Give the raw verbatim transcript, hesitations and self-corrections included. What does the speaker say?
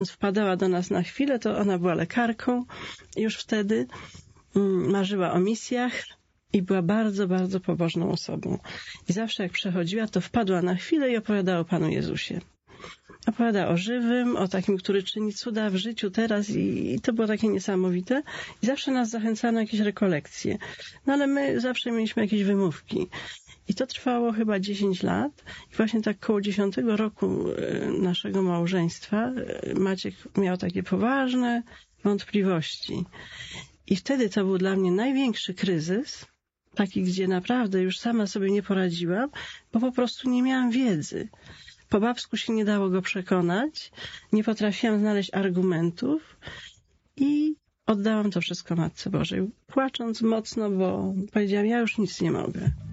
wpadała do nas na chwilę, to ona była lekarką już wtedy, marzyła o misjach i była bardzo, bardzo pobożną osobą. I zawsze jak przechodziła, to wpadła na chwilę i opowiadała o Panu Jezusie. Opowiada o żywym, o takim, który czyni cuda w życiu teraz i, i to było takie niesamowite. I zawsze nas zachęcano na jakieś rekolekcje. No ale my zawsze mieliśmy jakieś wymówki. I to trwało chyba dziesięć lat. I właśnie tak koło dziesiątego roku naszego małżeństwa Maciek miał takie poważne wątpliwości. I wtedy to był dla mnie największy kryzys, taki, gdzie naprawdę już sama sobie nie poradziłam, bo po prostu nie miałam wiedzy. Po babsku się nie dało go przekonać, nie potrafiłam znaleźć argumentów i oddałam to wszystko Matce Bożej, płacząc mocno, bo powiedziałam, ja już nic nie mogę.